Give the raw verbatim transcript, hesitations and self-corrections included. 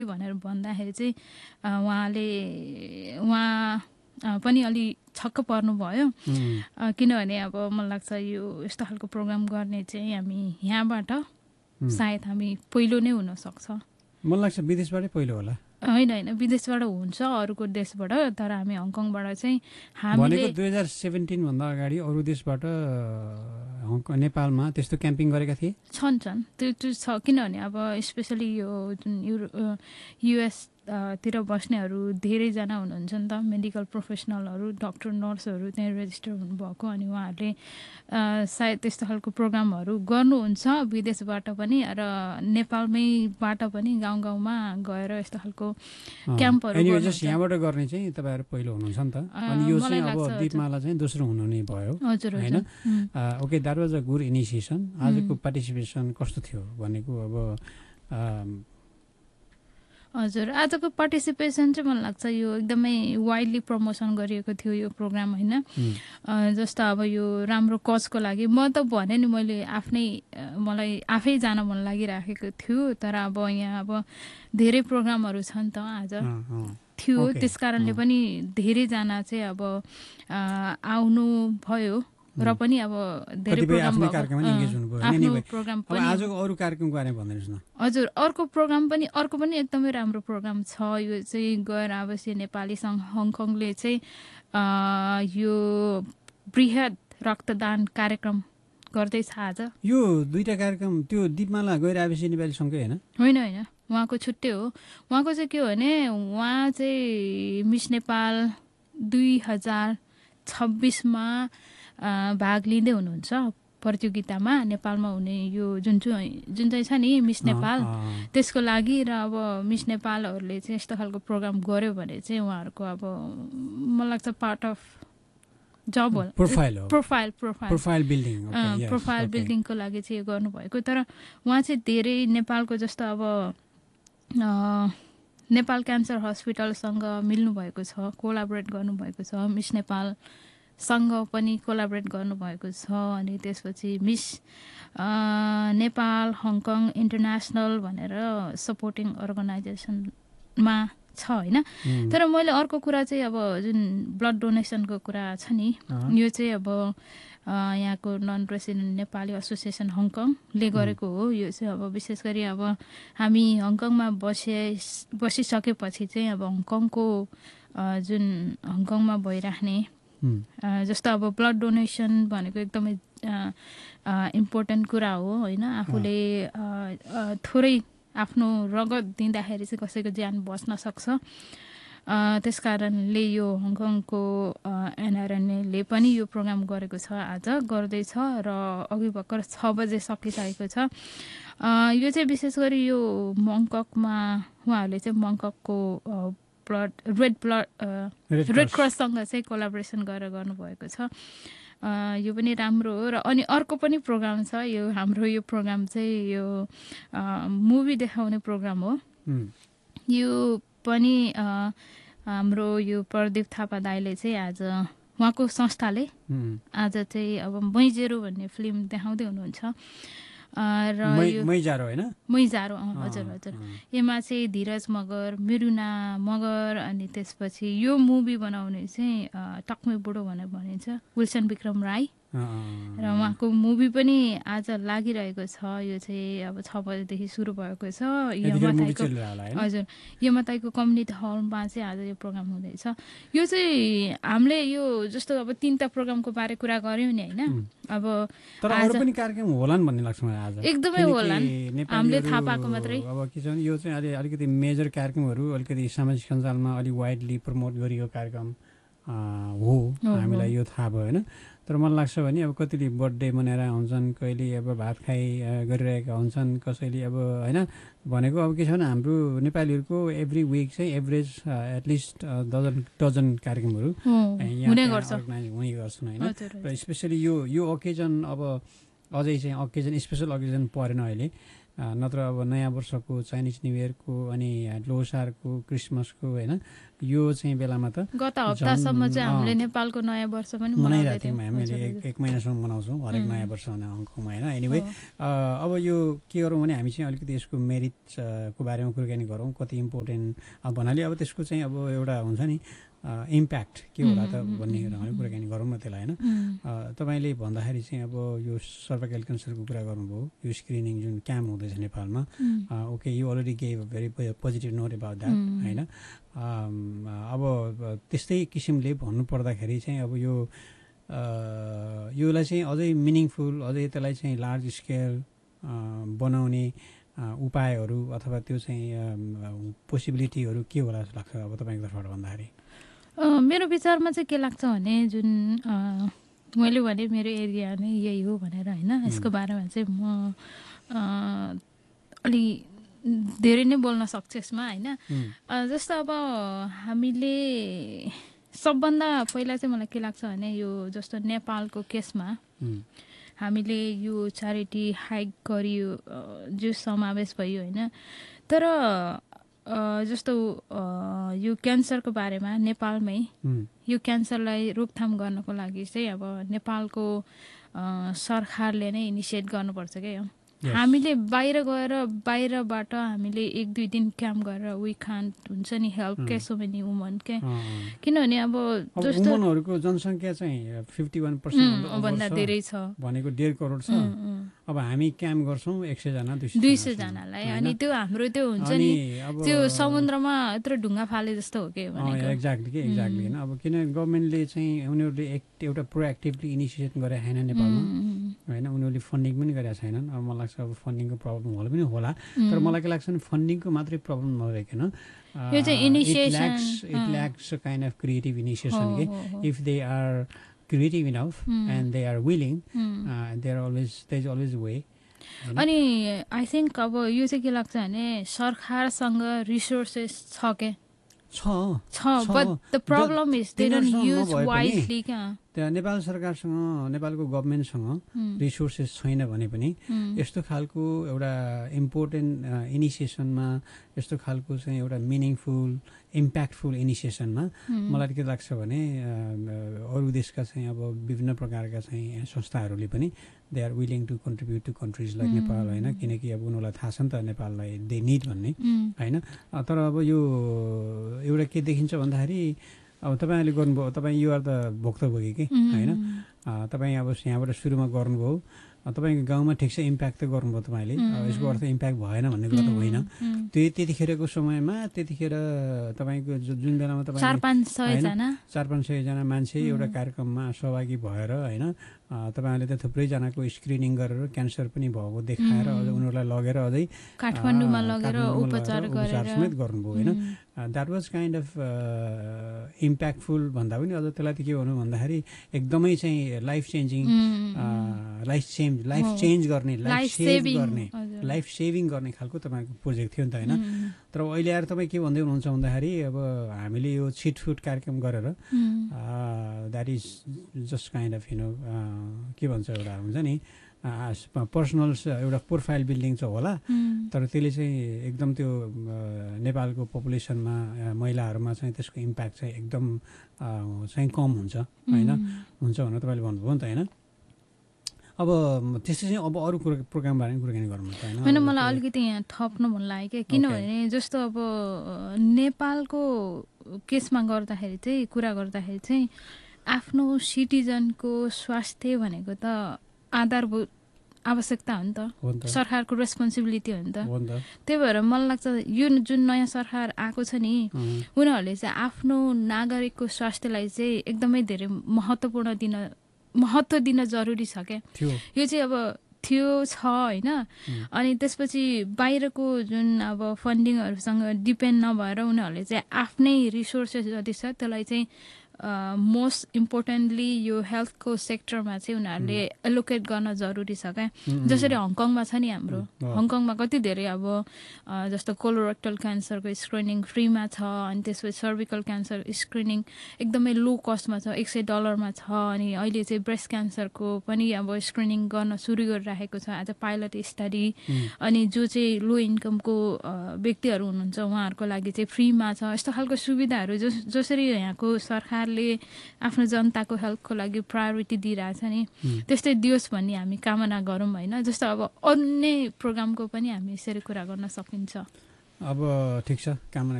भनेर भन्दाखेरि चाहिँ उहाँले उहाँ पनि अलि छक्क पर्नुभयो। किनभने अब मलाई लाग्छ यो यस्तो खालको प्रोग्राम गर्ने चाहिँ हामी यहाँबाट सायद हामी पहिलो नै हुनसक्छ। मलाई लाग्छ विदेशबाटै पहिलो होला। होइन होइन विदेशबाट हुन्छ अरूको देशबाट, तर हामी हङकङबाट चाहिँ हामीले भनेको दुई हजार सेभेन्टिन भन्दा अगाडि अरू देशबाट हङकङ नेपालमा त्यस्तो क्याम्पिङ गरेका थिए। छन् छन् त्यो त्यो छ, किनभने अब स्पेसली यो जुन युरो युएस तिर बस्नेहरू धेरैजना हुनुहुन्छ नि त, मेडिकल प्रोफेसनलहरू, डक्टर नर्सहरू त्यहाँ रेजिस्टर हुनुभएको, अनि उहाँहरूले सायद त्यस्तो खालको प्रोग्रामहरू गर्नुहुन्छ विदेशबाट पनि र नेपालमैबाट पनि गाउँ गाउँमा गएर यस्तो खालको क्याम्पहरू गर्नुहुन्छ। यहाँबाट गर्ने चाहिँ तपाईँहरू पहिलो हुनुहुन्छ नि त, अनि यो चाहिँ अब दिपमाला चाहिँ दोस्रो हुनु नै भयो होइन। Okay, that was a good initiation. आजको पार्टिसिपेसन कस्तो थियो भनेको अब हजुर, आजको पार्टिसिपेसन चाहिँ मलाई लाग्छ यो एकदमै वाइडली प्रमोसन गरिएको थियो यो प्रोग्राम होइन। जस्तो अब यो राम्रो कजको लागि म त भने नि मैले आफ्नै मलाई आफै जान मन लागिराखेको थियो, तर अब यहाँ अब धेरै प्रोग्रामहरू छन् त आज थियो, त्यस कारणले पनि धेरैजना चाहिँ अब आउनु भयो र पनि अब धेरै प्रोग्राम प्रोग्राम पनि आजको अरू कार्यक्रमको बारेमा भनिदिनुहोस् न। हजुर, अर्को प्रोग्राम पनि अर्को पनि एकदमै राम्रो प्रोग्राम छ। यो चाहिँ गैर आवासीय नेपाली सङ्घ हङकङले चाहिँ यो बृहत रक्तदान कार्यक्रम गर्दैछ आज। यो दुईटा कार्यक्रम त्यो दिपमाला गैर आवासीय नेपाली सङ्घकै होइन? होइन होइन, उहाँको छुट्टै हो। उहाँको चाहिँ के हो भने उहाँ चाहिँ मिस नेपाल दुई हजार छब्बिसमा भाग लिँदै हुनुहुन्छ प्रतियोगितामा, नेपालमा हुने यो जुन चाहिँ जुन चाहिँ छ नि मिस नेपाल, त्यसको लागि। र अब मिस नेपालहरूले चाहिँ यस्तो खालको प्रोग्राम गर्यो भने चाहिँ उहाँहरूको अब मलाई लाग्छ पार्ट अफ जब होला, profile profile profile profile building profile बिल्डिङको लागि चाहिँ यो गर्नुभएको। तर उहाँ चाहिँ धेरै नेपालको जस्तो अब नेपाल क्यान्सर हस्पिटलसँग मिल्नुभएको छ, कोलाबोरेट गर्नुभएको छ, मिस नेपाल सँग पनि कोलाबोरेट गर्नुभएको छ, अनि त्यसपछि मिस नेपाल हङकङ इन्टरनेसनल भनेर सपोर्टिङ अर्गनाइजेसनमा छ होइन। तर मैले अर्को कुरा चाहिँ अब जुन ब्लड डोनेसनको कुरा छ नि, यो चाहिँ अब यहाँको नन रेसिडेन्ट नेपाली एसोसिएसन हङकङले गरेको हो। यो चाहिँ अब विशेष गरी अब हामी हङकङमा बसे बसिसकेपछि चाहिँ अब हङकङको जुन हङकङमा भइराख्ने जस्तो अब ब्लड डोनेसन भनेको एकदमै इम्पोर्टेन्ट कुरा हो होइन। आफूले थोरै आफ्नो रगत दिँदाखेरि चाहिँ कसैको ज्यान बच्न सक्छ। त्यस कारणले यो हङकङको एनआरएनएले पनि यो प्रोग्राम गरेको छ, आज गर्दैछ र अघि भर्खर छ बजे सकिसकेको छ। यो चाहिँ विशेष गरी यो मङ्ककमा उहाँहरूले चाहिँ मङ्ककको ब्लड रेड ब्लड रेड क्रससँग चाहिँ कोलाबोरेसन गरेर गर्नुभएको छ। यो पनि राम्रो हो। र अनि अर्को पनि प्रोग्राम छ, यो हाम्रो यो प्रोग्राम चाहिँ यो मुभी देखाउने प्रोग्राम हो। यो पनि हाम्रो यो प्रदीप थापा दाइले चाहिँ आज उहाँको संस्थाले आज चाहिँ अब मैजेरो भन्ने फिल्म देखाउँदै हुनुहुन्छ। र यो मैजारो होइन मैजारो हजुर हजुर, यसमा चाहिँ धीरज मगर, मिरुना मगर, अनि त्यसपछि यो मुभी बनाउने चाहिँ टक्मे बुढो भनेर भनिन्छ विल्सन विक्रम राई, र उहाँको मुभी पनि आज लागिरहेको छ। यो चाहिँ अब छ बजेदेखि सुरु भएको छ। यमताईको हजुर यमताईको कम्युनिटी हलमा चाहिँ आज यो प्रोग्राम हुँदैछ। यो चाहिँ हामीले यो जस्तो अब तिनवटा प्रोग्रामको बारे कुरा गऱ्यौँ नि होइन। अब तर अरू पनि कार्यक्रम होलान् भन्ने लाग्छ मलाई आज। एकदमै होलान्, हामीले थाहा पाएको मात्रै। अब के छ भने यो चाहिँ अलि अलिकति मेजर कार्यक्रमहरू अलिकति सामाजिक सञ्जालमा अलिक वाइडली प्रमोट गरिएको कार्यक्रम हो, हामीलाई यो थाहा भयो होइन। तर मलाई लाग्छ भने अब कतिले बर्थडे मनाएर आउँछन्, कहिले अब भात खाइ गरिरहेका हुन्छन्, कसैले अब होइन। भनेको अब के छ भने हाम्रो नेपालीहरूको एभ्री विक चाहिँ एभरेज एटलिस्ट डजन डजन कार्यक्रमहरू हुने गर्छ हुने गर्छन् होइन। र स्पेसली यो यो ओकेजन अब अझै चाहिँ ओकेजन स्पेसल ओकेजन परेन अहिले। नत्र अब नयाँ वर्षको चाइनिज न्यू इयरको अनि लोसारको क्रिसमसको होइन यो चाहिँ बेलामा त गत हप्तासम्म चाहिँ हामीले नेपालको नयाँ वर्ष पनि मनाइरहेको थियौँ हामीले एक एक महिनासम्म मनाउँछौँ हरेक नयाँ वर्ष हुने अङ्कमा होइन एनिवे अब यो के गरौँ भने हामी चाहिँ अलिकति यसको मेरिटको बारेमा कुराकानी गरौँ कति इम्पोर्टेन्ट भन्नाले अब त्यसको चाहिँ अब एउटा हुन्छ नि इम्प्याक्ट के होला त भन्ने कुराकानी गरौँ न त्यसलाई होइन तपाईँले भन्दाखेरि चाहिँ अब यो सर्भाइकल क्यान्सरको कुरा गर्नुभयो यो स्क्रिनिङ जुन क्याम्प हुँदैछ नेपालमा okay you already gave a very positive note about that होइन अब त्यस्तै किसिमले भन्नुपर्दाखेरि चाहिँ अब यो योलाई चाहिँ अझै मिनिङफुल अझै त्यसलाई चाहिँ लार्ज स्केल बनाउने उपायहरू अथवा त्यो चाहिँ पोसिबिलिटीहरू के होला जस्तो लाग्छ अब तपाईँको तर्फबाट भन्दाखेरि मेरो विचारमा चाहिँ के लाग्छ भने जुन मैले भने मेरो एरिया नै यही हो भनेर होइन यसको बारेमा चाहिँ म अलि धेरै नै बोल्न सक्छु यसमा होइन जस्तो अब हामीले सबभन्दा पहिला चाहिँ मलाई के लाग्छ भने यो जस्तो नेपालको केसमा हामीले यो च्यारिटी हाइक गरियो जो समावेश भयो होइन तर जस्तो यो क्यान्सरको बारेमा नेपालमै यो क्यान्सरलाई रोकथाम गर्नको लागि चाहिँ अब नेपालको सरकारले नै इनिसिएट गर्नुपर्छ क्या हामीले बाहिर गएर बाहिरबाट हामीले एक दुई दिन क्याम्प गरेर वी कान्ट हुन्छ नि हेल्प के सो मेनी वुमन के किनभने अब जस्तो वुमनहरुको जनसङ्ख्या चाहिँ फिफ्टी वान पर्सेन्ट भन्दा धेरै छ भनेको डेढ करोड छ अब हामी क्याम्प गर्छौँ एक सय जना दुई सय जनालाई अनि त्यो हाम्रो त्यो हुन्छ नि त्यो समुद्रमा यत्रो ढुङ्गा फाले जस्तो हो के भनेको एक्ज्याक्टली के एक्ज्याक्टली हैन अब किन गभर्नमेन्टले चाहिँ उनीहरूले एउटा प्रोएक्टिभली इनिसिएट गरेको छैन नेपालमा हैन उनीहरूले फन्डिङ पनि गरेका छैनन् अब मलाई लाग्छ अब फन्डिङको प्रब्लम होला पनि होला तर मलाई के लाग्छ भने फन्डिङको मात्रै प्रब्लम नरहेकन यो चाहिँ initiation it lakhs a kind of creative initiation के if they are creative enough mm. and they are willing mm. uh, there are always there's always a way अनि आई थिंक अब यो चाहिँ के लाग्छ भने सरकारसँग रिसोर्सेस छ के छ छ but the problem is they don't use wisely क्या त्यहाँ नेपाल सरकारसँग नेपालको गभर्नमेन्टसँग रिसोर्सेस छैन भने पनि यस्तो खालको एउटा इम्पोर्टेन्ट इनिसिएसनमा यस्तो खालको चाहिँ एउटा मिनिङफुल इम्प्याक्टफुल इनिसिएसनमा मलाई के लाग्छ भने अरू देशका चाहिँ अब विभिन्न प्रकारका चाहिँ संस्थाहरूले पनि they are willing to contribute to countries like Nepal होइन किनकि अब उनीहरूलाई थाहा छ नि त नेपाललाई दे निड भन्ने होइन तर अब यो एउटा के देखिन्छ भन्दाखेरि अब तपाईँहरूले गर्नुभयो तपाईँ युआर त भोक्तभोगी कि होइन तपाईँ अब यहाँबाट सुरुमा गर्नुभयो तपाईँको गाउँमा ठिक छ इम्प्याक्ट त गर्नुभयो तपाईँले यसको अर्थ इम्प्याक्ट भएन भन्ने कुरा त होइन त्यो त्यतिखेरको समयमा त्यतिखेर तपाईँको जुन बेलामा तपाईँ चार पाँच सयजना चार पाँच सयजना मान्छे एउटा कार्यक्रममा सहभागी भएर होइन तपाईँहरूले त थुप्रैजनाको स्क्रिनिङ गरेर क्यान्सर पनि भएको देखाएर अझ उनीहरूलाई लगेर अझै काठमाडौँमा लगेर उपचार समेत गर्नुभयो होइन that was kind of impactful भन्दा पनि अझ त्यसलाई त के भन्नु भन्दाखेरि एकदमै चाहिँ life changing life change life change गर्ने लाइफ सेभ गर्ने लाइफ सेभिङ गर्ने खालको तपाईँको प्रोजेक्ट थियो नि त होइन तर अहिले आएर तपाईँ के भन्दै हुनुहुन्छ भन्दाखेरि अब हामीले यो छिटफुट कार्यक्रम गरेर that is just kind of you know के भन्छ एउटा हुन्छ नि पर्सनल एउटा प्रोफाइल बिल्डिङ चाहिँ होला तर त्यसले चाहिँ एकदम त्यो नेपालको पपुलेसनमा महिलाहरूमा चाहिँ त्यसको इम्प्याक्ट चाहिँ एकदम चाहिँ कम हुन्छ होइन हुन्छ भनेर तपाईँले भन्नुभयो नि त होइन अब त्यस्तै चाहिँ अब अरू कुरा प्रोग्रामबारे पनि कुराकानी गर्नु त होइन मलाई अलिकति यहाँ थप्नु मन लाग्यो क्या किनभने जस्तो अब नेपालको केसमा गर्दाखेरि चाहिँ कुरा गर्दाखेरि चाहिँ आफ्नो सिटिजनको स्वास्थ्य भनेको त आधारभूत आवश्यकता हो नि त सरकारको रेस्पोन्सिबिलिटी हो नि त त्यही भएर मलाई लाग्छ यो जुन नयाँ सरकार आएको छ नि उनीहरूले चाहिँ आफ्नो नागरिकको स्वास्थ्यलाई चाहिँ एकदमै धेरै महत्त्वपूर्ण दिन महत्त्व दिन जरुरी छ क्या यो चाहिँ अब थियो छ होइन अनि त्यसपछि बाहिरको जुन अब फन्डिङहरूसँग डिपेन्ड नभएर उनीहरूले चाहिँ आफ्नै रिसोर्सेस जति छ त्यसलाई चाहिँ मोस्ट इम्पोर्टेन्टली यो हेल्थको सेक्टरमा चाहिँ उनीहरूले एलोकेट गर्न जरुरी छ क्या। जसरी हङकङमा छ नि हाम्रो, हङकङमा कति धेरै अब जस्तो कोलोरेक्टल क्यान्सरको स्क्रिनिङ फ्रीमा छ, अनि त्यसपछि सर्भिकल क्यान्सर स्क्रिनिङ एकदमै लो कस्टमा छ, एक सय डलरमा छ। अनि अहिले चाहिँ ब्रेस्ट क्यान्सरको पनि अब स्क्रिनिङ गर्न सुरु गरिराखेको छ एज अ पाइलट स्टडी। अनि जो चाहिँ लो इन्कमको व्यक्तिहरू हुनुहुन्छ उहाँहरूको लागि चाहिँ फ्रीमा छ। यस्तो खालको सुविधाहरू जस जसरी यहाँको सरकारले आफ्नो जनताको हेल्थको लागि प्रायोरिटी दिइरहेछ नि, त्यस्तै दियोस् भन्ने हामी कामना गरौँ होइन। जस्तो अब अन्य प्रोग्रामको पनि हामी यसरी कुरा गर्न सकिन्छ। अब ठिक छ, कामना